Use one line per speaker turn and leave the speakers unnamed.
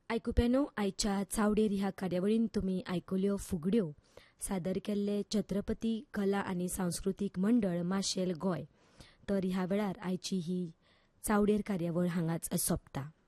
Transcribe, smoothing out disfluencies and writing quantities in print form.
आयकुप्यानो, आयच्या चावडेर ह्या कार्यावळीन तुमी आयकल्यो फुगड्यो सादर केल्ले छत्रपती कला आनी सांस्कृतीक मंडळ माशेल गोंय. तर ह्या वेळार आयची ही चावडेर कार्यावळ हांगाच सोंपता.